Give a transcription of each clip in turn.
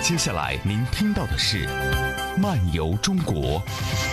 接下来您听到的是漫游中国。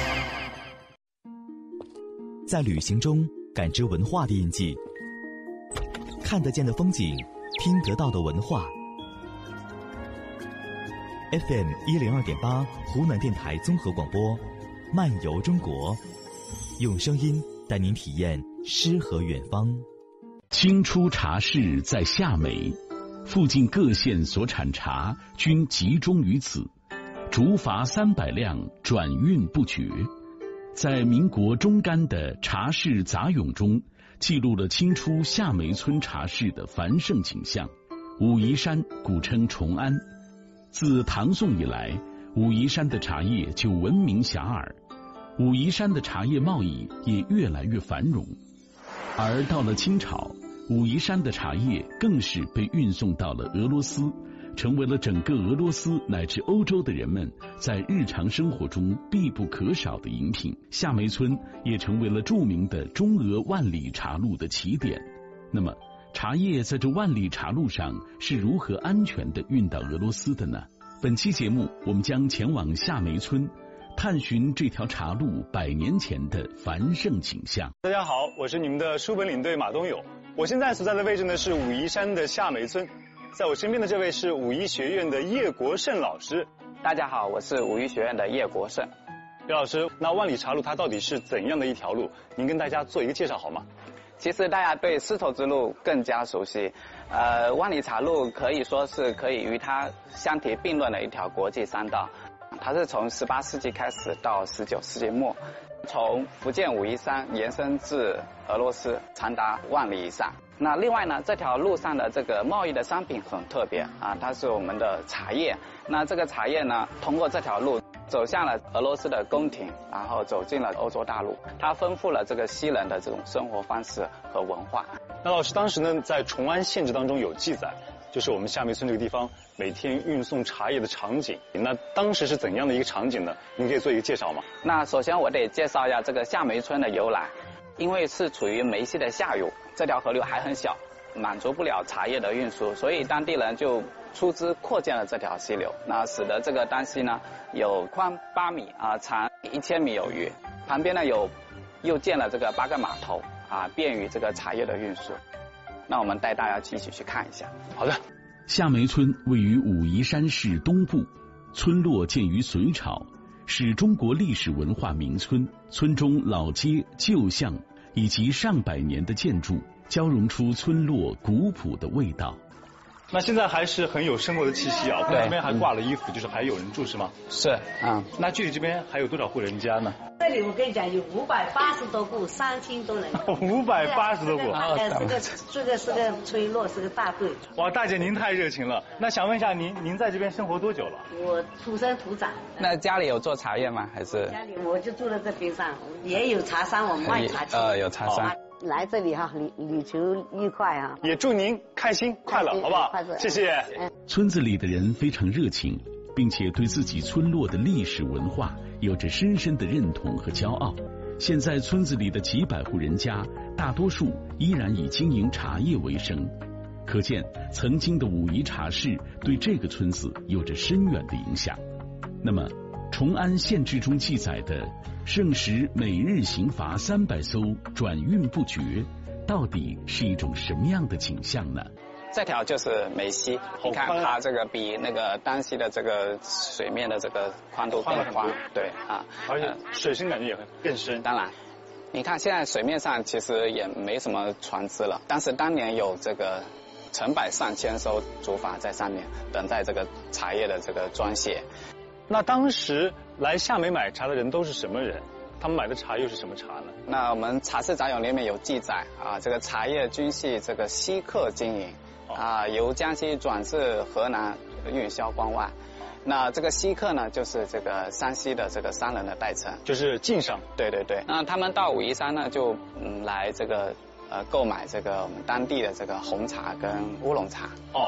在旅行中感知文化的印记，看得见的风景，听得到的文化。FM 102.8湖南电台综合广播，漫游中国，用声音带您体验诗和远方。 清初茶室在夏美，附近各县所产茶均集中于此，竹筏300辆，转运不绝。在民国中干的茶室杂咏中，记录了清初夏梅村茶室的繁盛景象。武夷山古称崇安，自唐宋以来，武夷山的茶叶就闻名遐迩，武夷山的茶叶贸易也越来越繁荣。而到了清朝，武夷山的茶叶更是被运送到了俄罗斯，成为了整个俄罗斯乃至欧洲的人们在日常生活中必不可少的饮品。夏梅村也成为了著名的中俄万里茶路的起点。那么，茶叶在这万里茶路上是如何安全地运到俄罗斯的呢？本期节目，我们将前往夏梅村，探寻这条茶路100年前的繁盛景象。 大家好，我是你们的书本领队马东友。我现在所在的位置呢是武夷山的夏梅村，在我身边的这位是武夷学院的叶国胜老师。 大家好，我是武夷学院的叶国胜。 叶老师，那万里茶路它到底是怎样的一条路？您跟大家做一个介绍好吗？ 其实大家对丝绸之路更加熟悉，万里茶路可以说是可以与它相提并论的一条国际商道。它是从18世纪开始到19世纪末，从福建武夷山延伸至俄罗斯，长达万里以上。那另外呢，这条路上的这个贸易的商品很特别啊，它是我们的茶叶。那这个茶叶呢，通过这条路走向了俄罗斯的宫廷，然后走进了欧洲大陆，它丰富了这个西人的这种生活方式和文化。 那老师当时呢，在崇安县志当中有记载，就是我们夏梅村这个地方每天运送茶叶的场景。那当时是怎样的一个场景呢？您可以做一个介绍吗？ 那首先我得介绍一下这个夏梅村的由来。因为是处于梅溪的下游，这条河流还很小，满足不了茶叶的运输，所以当地人就出资扩建了这条溪流，那使得这个丹溪呢有宽8米啊，长1000米有余。旁边呢又建了这个8个码头啊，便于这个茶叶的运输。那我们带大家一起去看一下。 好的。 夏梅村位于武夷山市东部，村落建于隋朝，是中国历史文化名村。村中老街、旧巷以及上百年的建筑，交融出村落古朴的味道。 那现在还是很有生活的气息啊！对，这边还挂了衣服，就是还有人住是吗？ 是， 那距离这边还有多少户人家呢？ 这里我跟你讲，有580多户，3000多人。 580多户。 这个是个村落，是个大队。 哇，大姐您太热情了。那想问一下您在这边生活多久了？ 我土生土长。 那家里有做茶叶吗？还是？ 家里我就住在这边上，也有茶山，我们卖茶去。 有茶山。 来这里哈，旅途愉快啊！ 也祝您开心快乐，好不好？谢谢。 村子里的人非常热情，并且对自己村落的历史文化有着深深的认同和骄傲。现在村子里的几百户人家，大多数依然以经营茶叶为生，可见曾经的武夷茶室对这个村子有着深远的影响。那么，崇安县志中记载的盛时每日行筏300艘，转运不绝，到底是一种什么样的景象呢？ 这条就是梅溪，你看它这个比那个丹溪的这个水面的这个宽度更宽，对啊， 而且水深感觉也会更深。 当然，你看现在水面上其实也没什么船只了，但是当年有这个成百上千艘竹筏在上面等待这个茶叶的这个装卸。 那当时来夏梅买茶的人都是什么人？他们买的茶又是什么茶呢？ 那我们茶室杂咏里面有记载啊，这个茶叶均系这个稀客经营啊，由江西转至河南运销关外。那这个稀客呢，就是这个山西的这个商人的代称， 就是晋商。 对对对。那他们到武夷山呢，就来这个购买这个我们当地的这个红茶跟乌龙茶。